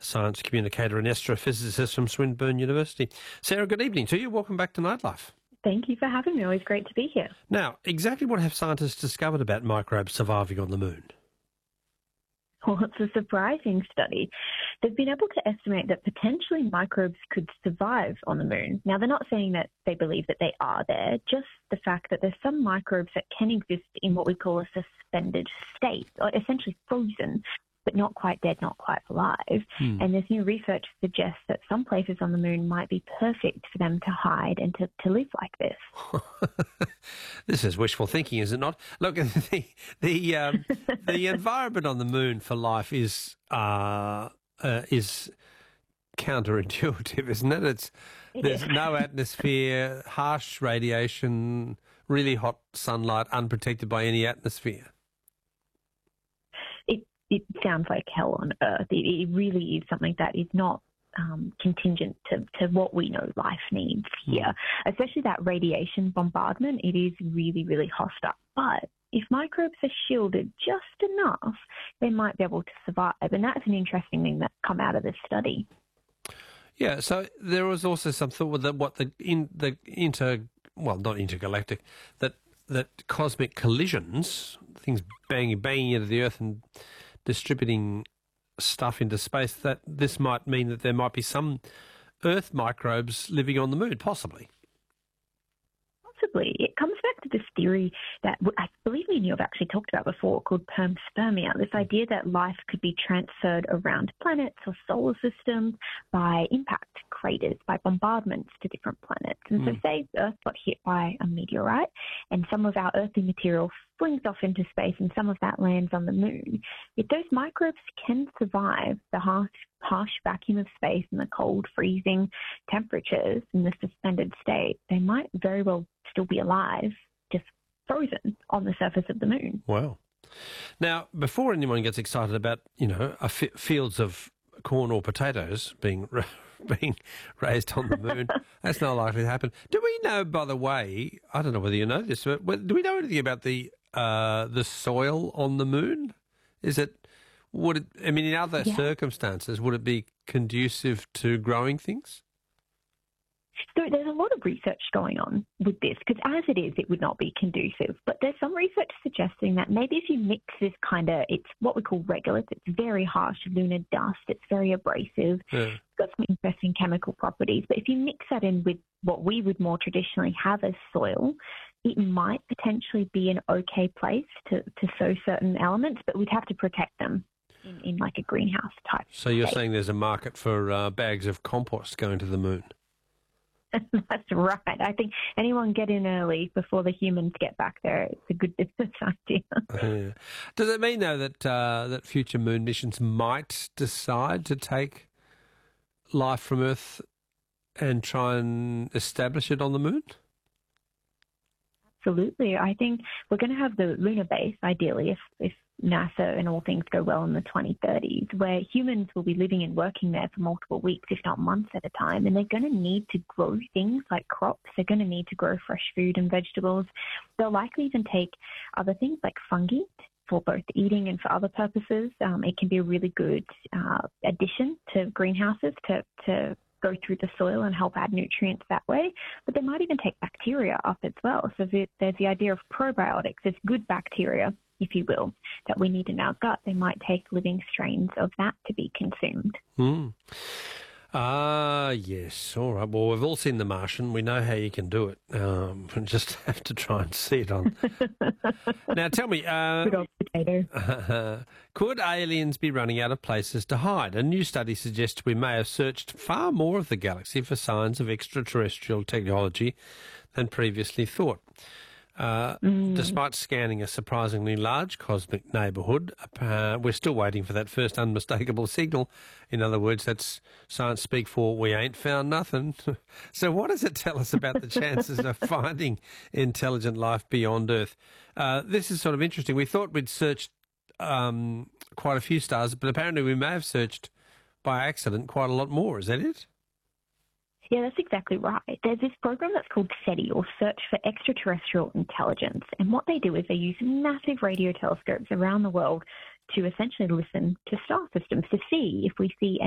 science communicator and astrophysicist from Swinburne University. Sarah, good evening to you. Welcome back to Nightlife. Thank you for having me. Always great to be here. Now, exactly what have scientists discovered about microbes surviving on the moon? Well, it's a surprising study. They've been able to estimate that potentially microbes could survive on the moon. Now, they're not saying that they believe that they are there, just the fact that there's some microbes that can exist in what we call a suspended state, or essentially frozen, but not quite dead, not quite alive. And this new research suggests that some places on the moon might be perfect for them to hide and to live like this. This is wishful thinking, is it not? Look, the environment on the moon for life is counterintuitive, isn't it? There's no atmosphere, harsh radiation, really hot sunlight, unprotected by any atmosphere. It sounds like hell on earth. It really is something that is not contingent to what we know life needs here, especially that radiation bombardment. It is really, really hostile. But if microbes are shielded just enough, they might be able to survive. And that's an interesting thing that's come out of this study. Yeah, so there was also some thought that not intergalactic, that cosmic collisions, things banging into the Earth and distributing stuff into space, that this might mean that there might be some Earth microbes living on the moon, possibly. Possibly. It comes back to this theory that I believe me and you have actually talked about before, called panspermia, this idea that life could be transferred around planets or solar systems by impact craters, by bombardments to different planets. And so say Earth got hit by a meteorite and some of our earthly material flings off into space and some of that lands on the moon. If those microbes can survive the harsh vacuum of space and the cold, freezing temperatures in the suspended state, they might very well still be alive, just frozen on the surface of the moon. Wow. Now, before anyone gets excited about, fields of corn or potatoes being raised on the moon, that's not likely to happen. Do we know, by the way, I don't know whether you know this, but do we know anything about the soil on the moon? In other circumstances, would it be conducive to growing things? So there's a lot of research going on with this, because as it is, it would not be conducive. But there's some research suggesting that maybe if you mix this it's what we call regolith, it's very harsh lunar dust, it's very abrasive, it's got some interesting chemical properties. But if you mix that in with what we would more traditionally have as soil, it might potentially be an okay place to sow certain elements, but we'd have to protect them in like a greenhouse type. So you're saying there's a market for bags of compost going to the moon? That's right. I think anyone get in early before the humans get back there. It's a good business idea. Does it mean, though, that future moon missions might decide to take life from Earth and try and establish it on the moon? Absolutely. I think we're going to have the lunar base, ideally, if NASA and all things go well in the 2030s, where humans will be living and working there for multiple weeks, if not months at a time, and they're going to need to grow things like crops. They're going to need to grow fresh food and vegetables. They'll likely even take other things like fungi for both eating and for other purposes. It can be a really good addition to greenhouses to go through the soil and help add nutrients that way. But they might even take bacteria up as well. So there's the idea of probiotics. There's good bacteria, if you will, that we need in our gut. They might take living strains of that to be consumed. Yes. All right. Well, we've all seen The Martian. We know how you can do it. We just have to try and see it on. Now, tell me, good old potato. Could aliens be running out of places to hide? A new study suggests we may have searched far more of the galaxy for signs of extraterrestrial technology than previously thought. Despite scanning a surprisingly large cosmic neighbourhood, we're still waiting for that first unmistakable signal. In other words, that's science speak for we ain't found nothing. So what does it tell us about the chances of finding intelligent life beyond Earth? This is sort of interesting. We thought we'd searched quite a few stars, but apparently we may have searched by accident quite a lot more. Is that it? Yeah, that's exactly right. There's this program that's called SETI, or Search for Extraterrestrial Intelligence. And what they do is they use massive radio telescopes around the world to essentially listen to star systems to see if we see